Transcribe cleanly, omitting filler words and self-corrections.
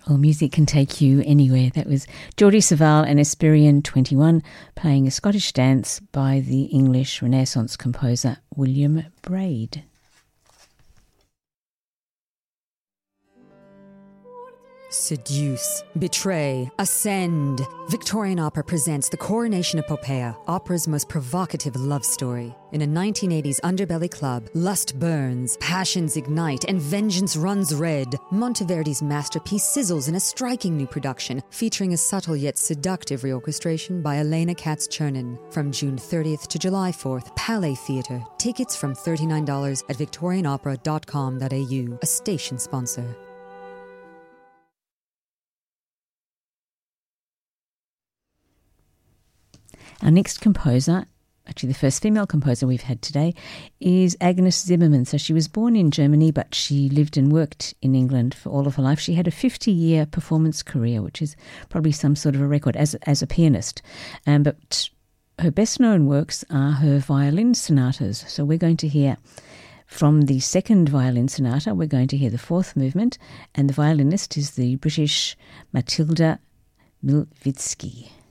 Well, music can take you anywhere. That was Geordie Saval and Esperion 21 playing a Scottish dance by the English Renaissance composer William Braid. Seduce, betray, ascend. Victorian Opera presents The Coronation of Poppaea, opera's most provocative love story. In a 1980s underbelly club, lust burns, passions ignite, and vengeance runs red. Monteverdi's masterpiece sizzles in a striking new production, featuring a subtle yet seductive reorchestration by Elena Katz-Chernin. From June 30th to July 4th, Palais Theatre. Tickets from $39 at victorianopera.com.au, a station sponsor. Our next composer, actually the first female composer we've had today, is Agnes Zimmermann. So she was born in Germany, but she lived and worked in England for all of her life. She had a 50-year performance career, which is probably some sort of a record as a pianist. But her best-known works are her violin sonatas. So we're going to hear from the second violin sonata, we're going to hear the fourth movement, and the violinist is the British Matilda Milvitsky.